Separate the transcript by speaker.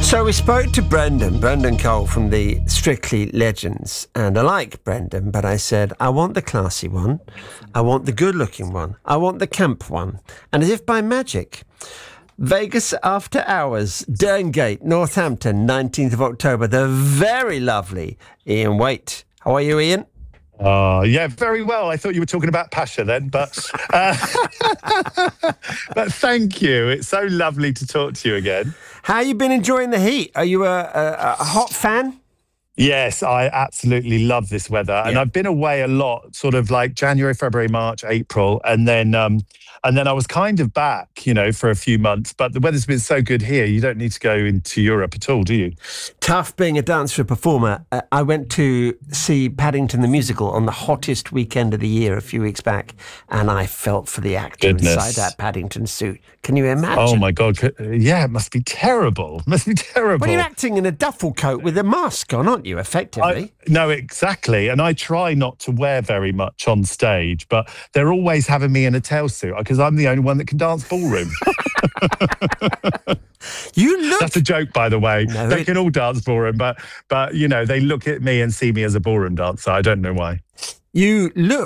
Speaker 1: So we spoke to Brendan Cole from the Strictly Legends, and I like Brendan, but I said, I want the classy one, I want the good-looking one, I want the camp one. And as if by magic, Vegas After Hours, Derngate, Northampton, 19th of October, the very lovely Ian Waite. How are you, Ian?
Speaker 2: Yeah, very well. I thought you were talking about Pasha then, but but thank you. It's so lovely to talk to you again.
Speaker 1: How you been enjoying the heat? Are you a hot fan?
Speaker 2: Yes, I absolutely love this weather. And I've been away a lot, sort of like January, February, March, April. And then I was kind of back, for a few months. But the weather's been so good here, you don't need to go into Europe at all, do you?
Speaker 1: Tough being a dancer performer. I went to see Paddington the Musical on the hottest weekend of the year a few weeks back, and I felt for the actor inside that Paddington suit. Can you imagine?
Speaker 2: Oh, my God. Yeah, it must be terrible. Must be terrible.
Speaker 1: Well, you're acting in a duffel coat with a mask on, aren't you, effectively?
Speaker 2: No, exactly. And I try not to wear very much on stage, but they're always having me in a tailsuit because I'm the only one that can dance ballroom. That's a joke, by the way. No, they can all dance ballroom, but they look at me and see me as a ballroom dancer. I don't know why.
Speaker 1: You